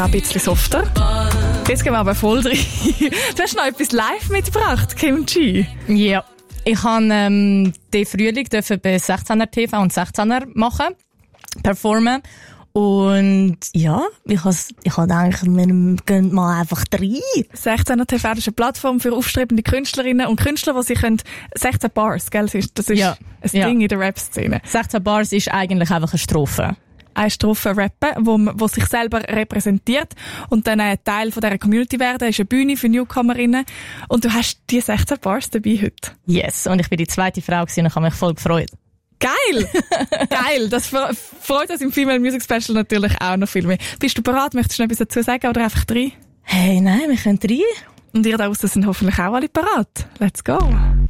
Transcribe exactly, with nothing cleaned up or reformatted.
Ein bisschen softer. Jetzt gehen wir aber voll rein. Du hast noch etwas live mitgebracht, Kim Chi. Ja. Ich habe ähm, den Frühling bei sechzehner T V und sechzehner machen, performen. Und ja, ich habe ich hab gedacht, wir gehen mal einfach rein. sechzehner T V ist eine Plattform für aufstrebende Künstlerinnen und Künstler, die sie können... sechzehn Bars, gell? Das ist, das ist ja. ein ja. Ding in der Rap-Szene. sechzehn Bars ist eigentlich einfach eine Strophe. Eine Strophe rappen, wo, wo sich selber repräsentiert und dann ein Teil von dieser Community werden, ist eine Bühne für Newcomerinnen. Und du hast die sechzehn Bars dabei heute. Yes, und ich bin die zweite Frau gewesen und ich habe mich voll gefreut. Geil! Geil! Das freut uns im Female Music Special natürlich auch noch viel mehr. Bist du bereit? Möchtest du noch etwas dazu sagen oder einfach rein? Hey, nein, wir können rein. Und ihr da draussen sind hoffentlich auch alle bereit. Let's go!